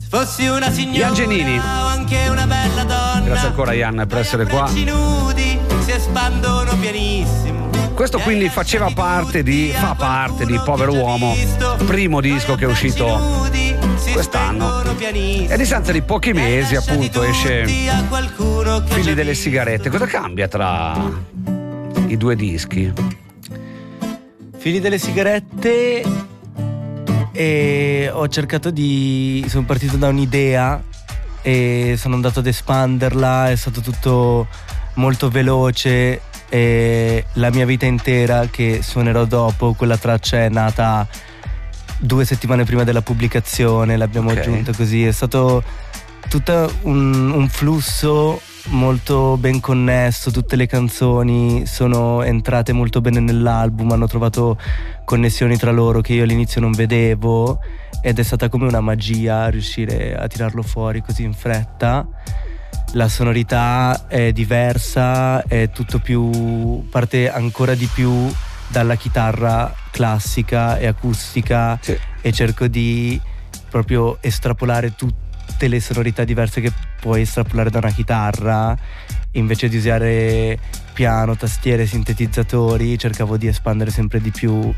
Fossi una signora Ian Giannini. o anche una bella donna. Grazie ancora Ian per essere qua. Nudi si espandono pianissimo. Questo quindi fa parte di Povero Uomo, primo disco che è uscito quest'anno, e a distanza di pochi mesi appunto esce Figli delle sigarette. Cosa cambia tra i due dischi? Figli delle sigarette, e sono partito da un'idea e sono andato ad espanderla, è stato tutto molto veloce. E la mia vita intera, che suonerò dopo, quella traccia è nata 2 settimane prima della pubblicazione, l'abbiamo aggiunta così. È stato tutto un flusso molto ben connesso, tutte le canzoni sono entrate molto bene nell'album, hanno trovato connessioni tra loro che io all'inizio non vedevo, ed è stata come una magia riuscire a tirarlo fuori così in fretta. La sonorità è diversa, è tutto parte ancora di più dalla chitarra classica e acustica, sì. E cerco di proprio estrapolare tutte le sonorità diverse che puoi estrapolare da una chitarra. Invece di usare piano, tastiere, sintetizzatori, cercavo di espandere sempre di più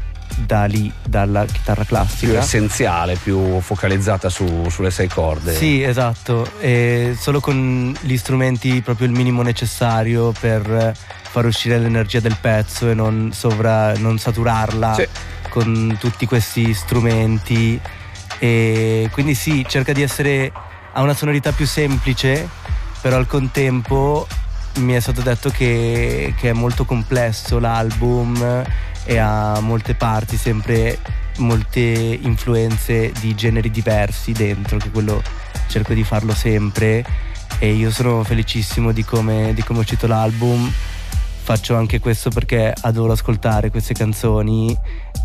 dalla chitarra classica, più essenziale, più focalizzata sulle 6 corde. Sì, esatto, e solo con gli strumenti, proprio il minimo necessario per far uscire l'energia del pezzo e non saturarla, sì, con tutti questi strumenti. E quindi sì, cerca di ha una sonorità più semplice, però al contempo mi è stato detto che è molto complesso l'album e ha molte parti, sempre molte influenze di generi diversi dentro, che quello cerco di farlo sempre, e io sono felicissimo di come è uscito l'album. Faccio anche questo perché adoro ascoltare queste canzoni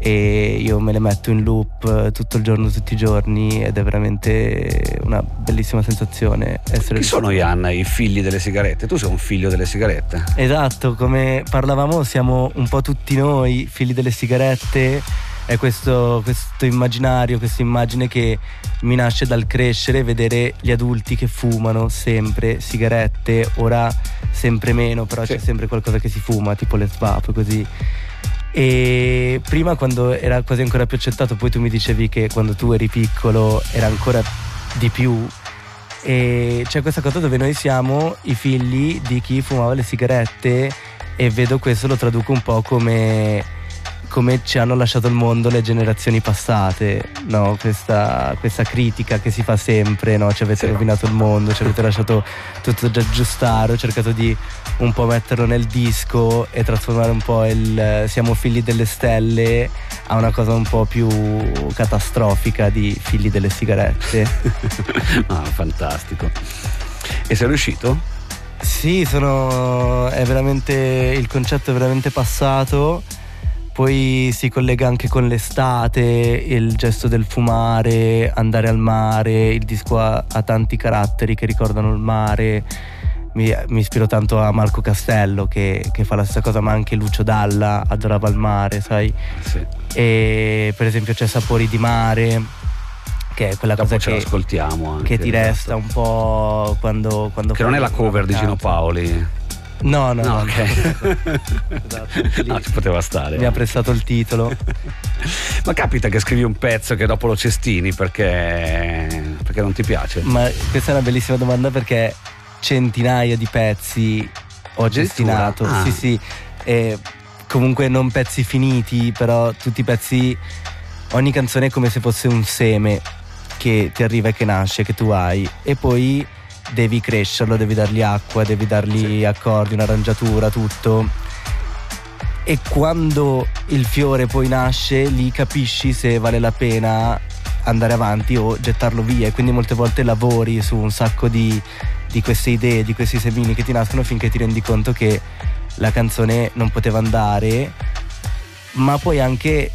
e io me le metto in loop tutto il giorno, tutti i giorni, ed è veramente una bellissima sensazione essere. Chi sono, Ian, i figli delle sigarette? Tu sei un figlio delle sigarette. Esatto, come parlavamo, siamo un po' tutti noi figli delle sigarette. È questo immaginario, questa immagine che mi nasce dal crescere, vedere gli adulti che fumano sempre sigarette, ora sempre meno, però sì, c'è sempre qualcosa che si fuma, tipo le vape, così. E prima, quando era quasi ancora più accettato, poi tu mi dicevi che quando tu eri piccolo era ancora di più, e c'è questa cosa dove noi siamo i figli di chi fumava le sigarette, e vedo questo, lo traduco un po' come ci hanno lasciato il mondo le generazioni passate, no? Questa critica che si fa sempre, no? Ci avete rovinato il mondo, ci avete lasciato tutto da aggiustare. Ho cercato di un po' metterlo nel disco e trasformare un po' siamo figli delle stelle a una cosa un po' più catastrofica di figli delle sigarette. Ah, fantastico. E sei riuscito? Sì, il concetto è veramente passato. Poi si collega anche con l'estate, il gesto del fumare, andare al mare. Il disco ha tanti caratteri che ricordano il mare. Mi ispiro tanto a Marco Castello che fa la stessa cosa, ma anche Lucio Dalla adorava il mare, sai? Sì. E per esempio c'è Sapori di mare, che è quella dopo cosa ce l'ascoltiamo anche, che ti resta un po' quando che non è la cover di Gino Paoli. No, ok. Esatto, no, ci poteva stare. Mi ha prestato il titolo. Ma capita che scrivi un pezzo che dopo lo cestini perché non ti piace? Ma questa è una bellissima domanda, perché centinaia di pezzi ho cestinato. Ah. Sì, e comunque non pezzi finiti, però tutti i pezzi, ogni canzone è come se fosse un seme che ti arriva e che nasce, che tu hai, e poi devi crescerlo, devi dargli acqua, devi dargli accordi, un'arrangiatura, tutto. E quando il fiore poi nasce, lì capisci se vale la pena andare avanti o gettarlo via. E quindi molte volte lavori su un sacco di queste idee, di questi semini che ti nascono, finché ti rendi conto che la canzone non poteva andare. Ma poi anche,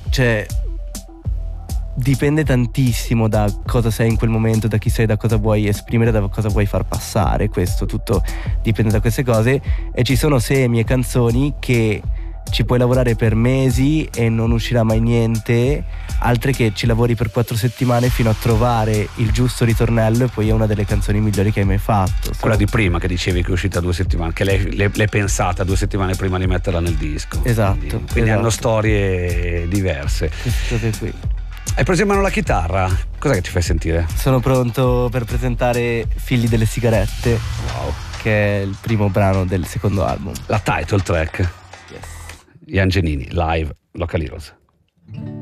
dipende tantissimo da cosa sei in quel momento, da chi sei, da cosa vuoi esprimere, da cosa vuoi far passare. Questo tutto dipende da queste cose, e ci sono semi e canzoni che ci puoi lavorare per mesi e non uscirà mai niente, altre che ci lavori per 4 settimane fino a trovare il giusto ritornello e poi è una delle canzoni migliori che hai mai fatto. Quella di prima che dicevi che è uscita 2 settimane, che l'hai pensata 2 settimane prima di metterla nel disco. Esatto. Quindi hanno storie diverse. Proprio qui. Hai preso in mano la chitarra? Cos'è che ci fai sentire? Sono pronto per presentare Figli delle sigarette, Wow. che è il primo brano del secondo album. La title track. Yes. Ian Giannini, live, Local Heroes.